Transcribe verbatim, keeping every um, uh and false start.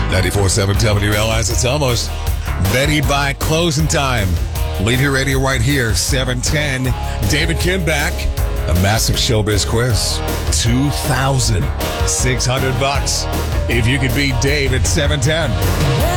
ninety-four point seven W L S. It's almost Betty by closing time. Lead Here Radio right here, seven ten. David Kim back. A massive showbiz quiz. two thousand six hundred bucks. If you could beat Dave at seven ten.